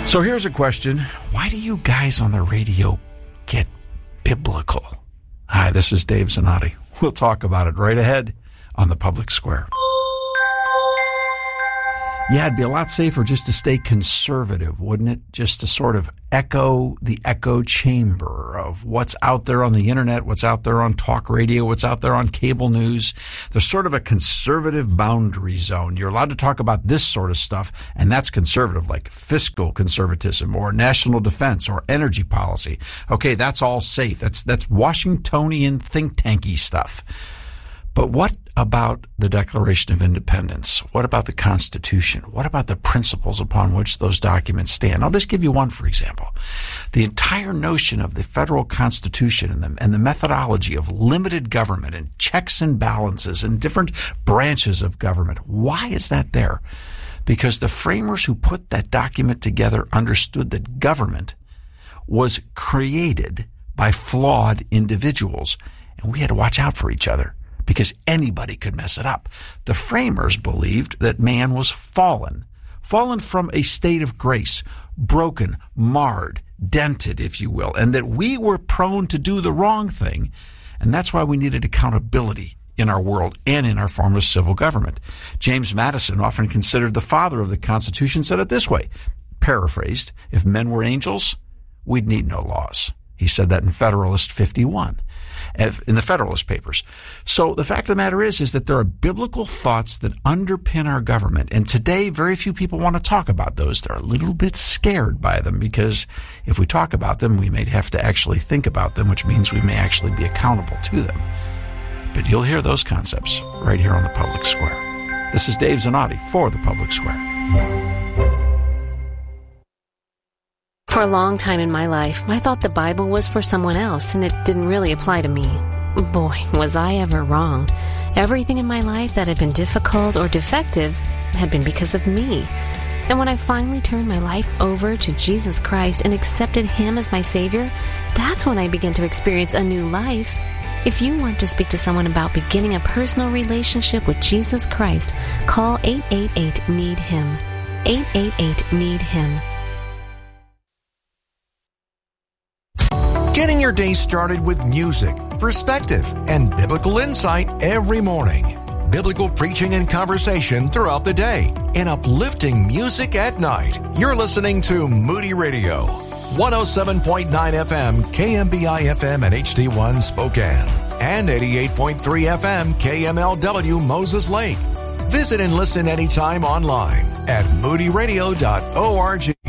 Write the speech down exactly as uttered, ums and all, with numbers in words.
So here's a question. Why do you guys on the radio get biblical? Hi, this is Dave Zanotti. We'll talk about it right ahead on The Public Square. Yeah, it'd be a lot safer just to stay conservative, wouldn't it? Just to sort of echo the echo chamber of what's out there on the internet, what's out there on talk radio, what's out there on cable news. There's sort of a conservative boundary zone. You're allowed to talk about this sort of stuff, and that's conservative, like fiscal conservatism or national defense or energy policy. Okay, that's all safe. That's that's Washingtonian think tanky stuff. But what about the Declaration of Independence? What about the Constitution? What about the principles upon which those documents stand? I'll just give you one, for example. The entire notion of the federal Constitution and the, and the methodology of limited government and checks and balances and different branches of government. Why is that there? Because the framers who put that document together understood that government was created by flawed individuals, and we had to watch out for each other, because anybody could mess it up. The framers believed that man was fallen, fallen from a state of grace, broken, marred, dented, if you will, and that we were prone to do the wrong thing, and that's why we needed accountability in our world and in our form of civil government. James Madison, often considered the father of the Constitution, said it this way, paraphrased, if men were angels, we'd need no laws. He said that in Federalist fifty-one. In the Federalist Papers. So the fact of the matter is, is that there are biblical thoughts that underpin our government. And today, very few people want to talk about those. They're a little bit scared by them because if we talk about them, we may have to actually think about them, which means we may actually be accountable to them. But you'll hear those concepts right here on The Public Square. This is Dave Zanotti for The Public Square. For a long time in my life, I thought the Bible was for someone else and it didn't really apply to me. Boy, was I ever wrong. Everything in my life that had been difficult or defective had been because of me. And when I finally turned my life over to Jesus Christ and accepted Him as my Savior, that's when I began to experience a new life. If you want to speak to someone about beginning a personal relationship with Jesus Christ, call eight eight eight, need him. eight eight eight, need him. Getting your day started with music, perspective, and biblical insight every morning. Biblical preaching and conversation throughout the day, and uplifting music at night. You're listening to Moody Radio, one oh seven point nine F M, K M B I F M and H D one Spokane, and eighty-eight point three F M, K M L W Moses Lake. Visit and listen anytime online at moody radio dot org.